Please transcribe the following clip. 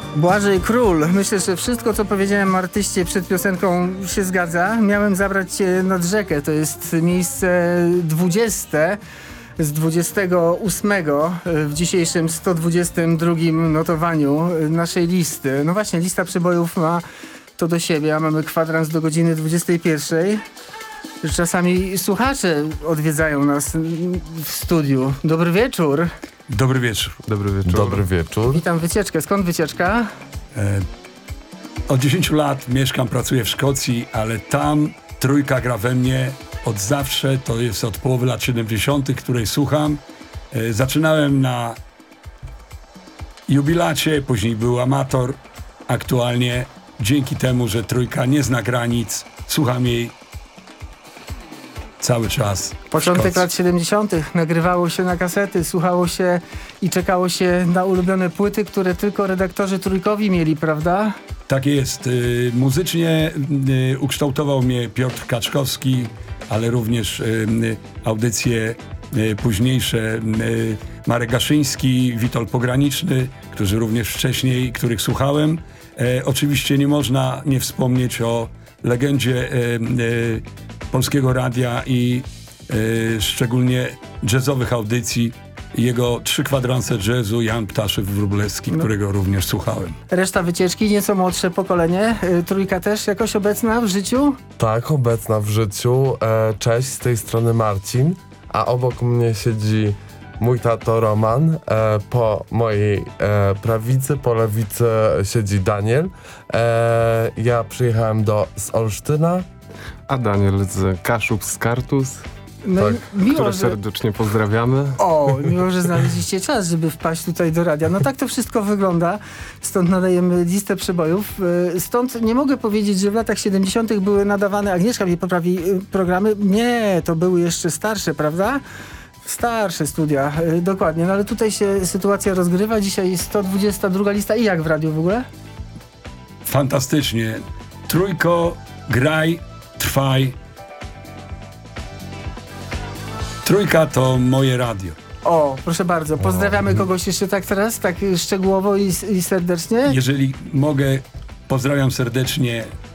Błażej Król. Myślę, że wszystko, co powiedziałem artyście przed piosenką, się zgadza. Miałem zabrać cię nad rzekę. To jest miejsce 20 z 28 w dzisiejszym 122 notowaniu naszej listy. No właśnie, lista przebojów ma to do siebie, a mamy kwadrans do godziny 21. Czasami słuchacze odwiedzają nas w studiu. Dobry wieczór. Dobry wieczór. Dobry wieczór. Dobry wieczór. Witam wycieczkę. Skąd wycieczka? Od 10 lat mieszkam, pracuję w Szkocji, ale tam trójka gra we mnie od zawsze, to jest od połowy lat 70., której słucham. Zaczynałem na jubilacie, później był amator. Aktualnie dzięki temu, że trójka nie zna granic, słucham jej cały czas. Początek lat 70. Nagrywało się na kasety, słuchało się i czekało się na ulubione płyty, które tylko redaktorzy trójkowi mieli, prawda? Tak jest. Muzycznie ukształtował mnie Piotr Kaczkowski, ale również audycje późniejsze Marek Gaszyński, Witold Pograniczny, którzy również wcześniej, których słuchałem. Oczywiście nie można nie wspomnieć o legendzie Polskiego Radia i szczególnie jazzowych audycji. Jego 3 kwadranse jazzu, Jan Ptaszew-Wróblewski, którego również słuchałem. Reszta wycieczki, nieco młodsze pokolenie. Trójka też jakoś obecna w życiu? Tak, obecna w życiu. Cześć, z tej strony Marcin, a obok mnie siedzi mój tato Roman. Po mojej prawicy, po lewicy siedzi Daniel. Ja przyjechałem z Olsztyna. A Daniel z Kaszub z Kartus, No Tak, miło, które że... serdecznie pozdrawiamy. O, miło, że znaleźliście czas, żeby wpaść tutaj do radia. No tak to wszystko wygląda. Stąd nadajemy listę przebojów. Stąd nie mogę powiedzieć, że w latach 70. były nadawane, Agnieszka mnie poprawi, programy. Nie, to były jeszcze starsze, prawda? Starsze studia, dokładnie. No ale tutaj się sytuacja rozgrywa. Dzisiaj 122 lista. I jak w radiu w ogóle? Fantastycznie. Trójko, graj, trwaj. Trójka to moje radio. O, proszę bardzo. Pozdrawiamy kogoś jeszcze tak teraz, tak szczegółowo i serdecznie. Jeżeli mogę, pozdrawiam serdecznie